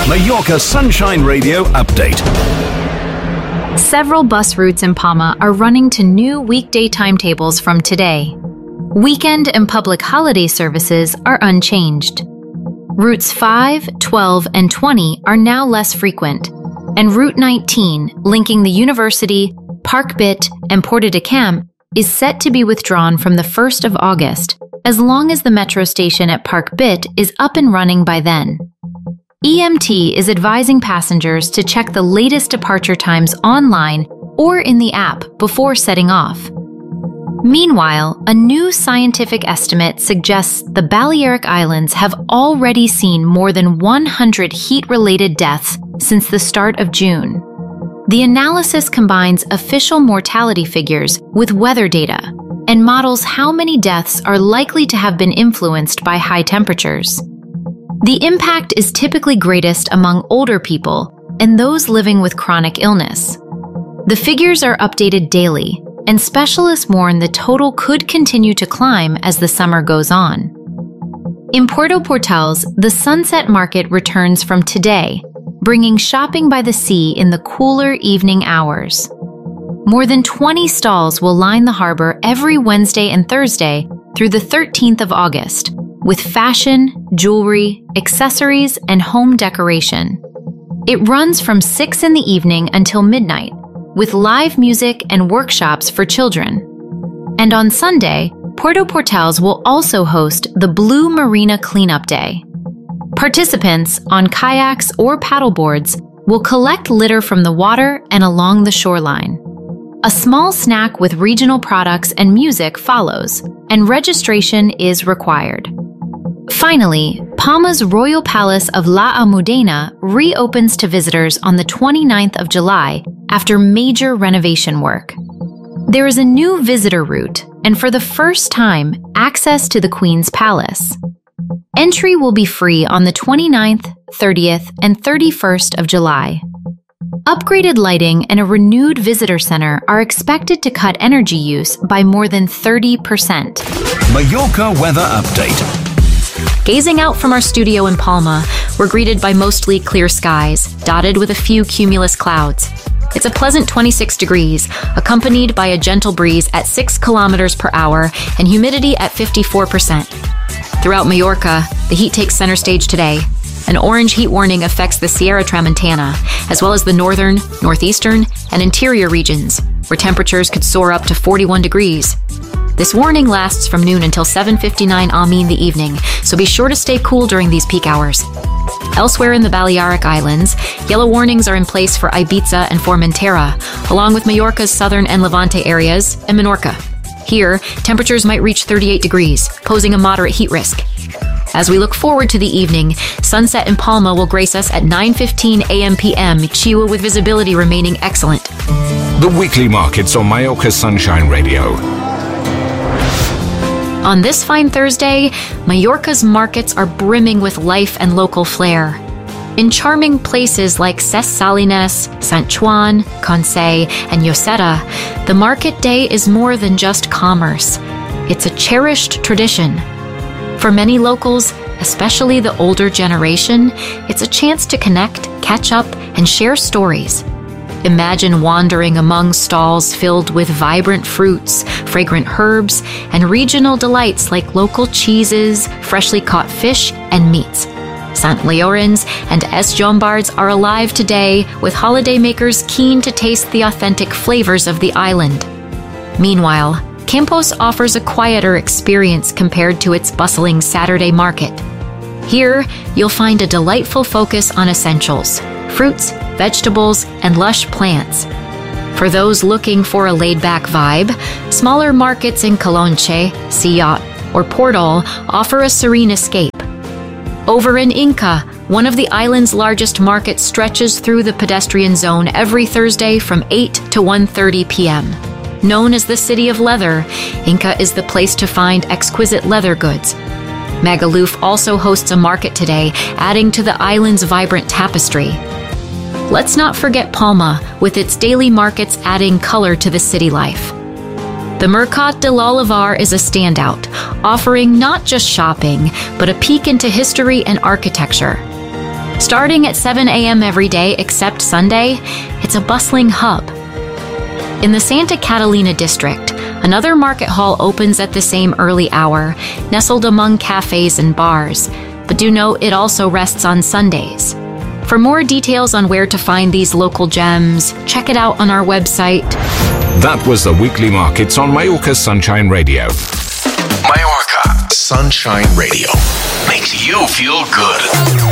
Mallorca Sunshine Radio update. Several bus routes in Palma are running to new weekday timetables from today. Weekend and public holiday services are unchanged. Routes 5, 12, and 20 are now less frequent, and Route 19, linking the University, Park Bit, and Porta de Camp, is set to be withdrawn from the 1st of August, as long as the metro station at Park Bit is up and running by then. EMT is advising passengers to check the latest departure times online or in the app before setting off. Meanwhile, a new scientific estimate suggests the Balearic Islands have already seen more than 100 heat-related deaths since the start of June. The analysis combines official mortality figures with weather data and models how many deaths are likely to have been influenced by high temperatures. The impact is typically greatest among older people and those living with chronic illness. The figures are updated daily, and specialists warn the total could continue to climb as the summer goes on. In Puerto Portales, the Sunset Market returns from today, bringing shopping by the sea in the cooler evening hours. More than 20 stalls will line the harbor every Wednesday and Thursday through the 13th of August, with fashion, jewelry, accessories, and home decoration. It runs from 6 in the evening until midnight, with live music and workshops for children. And on Sunday, Puerto Portales will also host the Blue Marina Cleanup Day. Participants on kayaks or paddleboards will collect litter from the water and along the shoreline. A small snack with regional products and music follows, and registration is required. Finally, Palma's Royal Palace of La Almudena reopens to visitors on the 29th of July after major renovation work. There is a new visitor route, and for the first time, access to the Queen's Palace. Entry will be free on the 29th, 30th, and 31st of July. Upgraded lighting and a renewed visitor center are expected to cut energy use by more than 30%. Mallorca weather update. Gazing out from our studio in Palma, we're greeted by mostly clear skies, dotted with a few cumulus clouds. It's a pleasant 26 degrees, accompanied by a gentle breeze at 6 kilometers per hour and humidity at 54%. Throughout Mallorca, the heat takes center stage today. An orange heat warning affects the Sierra Tramontana, as well as the northern, northeastern, and interior regions, where temperatures could soar up to 41 degrees. This warning lasts from noon until 7:59 Amin the evening, so be sure to stay cool during these peak hours. Elsewhere in the Balearic Islands, yellow warnings are in place for Ibiza and Formentera, along with Mallorca's southern and Levante areas and Menorca. Here, temperatures might reach 38 degrees, posing a moderate heat risk. As we look forward to the evening, sunset in Palma will grace us at 9:15 a.m. p.m., Chihuahua with visibility remaining excellent. The weekly markets on Mallorca Sunshine Radio. On this fine Thursday, Mallorca's markets are brimming with life and local flair. In charming places like Ses Salines, Sant Juan, Consell, and Lloseta, the market day is more than just commerce. It's a cherished tradition. For many locals, especially the older generation, it's a chance to connect, catch up, and share stories. Imagine wandering among stalls filled with vibrant fruits, fragrant herbs, and regional delights like local cheeses, freshly caught fish, and meats. Sant Llorenç and Es Llombards are alive today, with holidaymakers keen to taste the authentic flavors of the island. Meanwhile, Campos offers a quieter experience compared to its bustling Saturday market. Here, you'll find a delightful focus on essentials, fruits, vegetables, and lush plants. For those looking for a laid-back vibe, smaller markets in Calonche, Sillot, or Portal offer a serene escape. Over in Inca, one of the island's largest markets stretches through the pedestrian zone every Thursday from 8 to 1:30 p.m. Known as the City of Leather, Inca is the place to find exquisite leather goods. Magaluf also hosts a market today, adding to the island's vibrant tapestry. Let's not forget Palma, with its daily markets adding color to the city life. The Mercat de l'Olivar is a standout, offering not just shopping, but a peek into history and architecture. Starting at 7 a.m. every day except Sunday, it's a bustling hub. In the Santa Catalina district, another market hall opens at the same early hour, nestled among cafes and bars, but do note it also rests on Sundays. For more details on where to find these local gems, check it out on our website. That was the Weekly Markets on Mallorca Sunshine Radio. Mallorca Sunshine Radio makes you feel good.